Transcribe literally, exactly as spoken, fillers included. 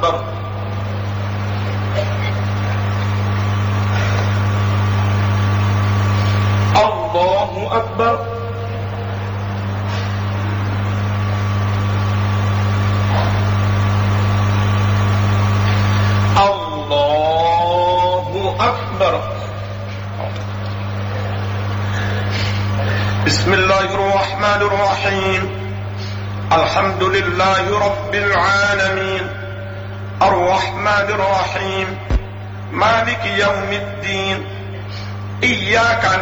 الله أكبر. الله أكبر. بسم الله الرحمن الرحيم. الحمد لله رب العالمين الرحمن الرحيم مالك يوم الدين. إياك